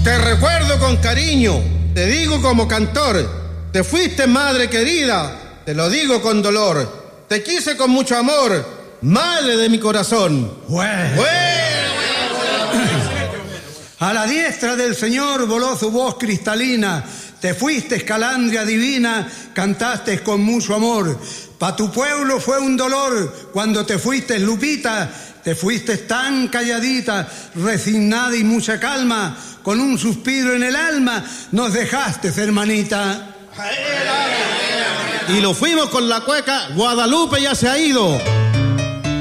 Te recuerdo con cariño, te digo como cantor, te fuiste madre querida, te lo digo con dolor, te quise con mucho amor, madre de mi corazón. A la diestra del Señor voló su voz cristalina, te fuiste escalandria divina, cantaste con mucho amor. Pa' tu pueblo fue un dolor cuando te fuiste, Lupita, te fuiste tan calladita, resignada y mucha calma, con un suspiro en el alma, nos dejaste, hermanita. Y lo fuimos con la cueca, Guadalupe ya se ha ido.